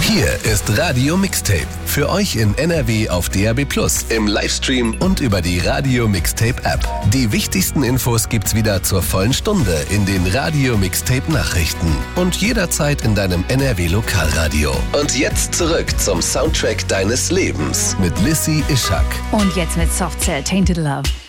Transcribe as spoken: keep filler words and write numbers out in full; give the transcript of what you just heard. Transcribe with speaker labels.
Speaker 1: Hier ist Radio Mixtape. Für euch in N R W auf D A B plus, im Livestream und über die Radio Mixtape App. Die wichtigsten Infos gibt's wieder zur vollen Stunde in den Radio Mixtape Nachrichten und jederzeit in deinem N R W Lokalradio. Und jetzt zurück zum Soundtrack deines Lebens mit Lissy Ishak.
Speaker 2: Und jetzt mit Soft Cell Tainted Love.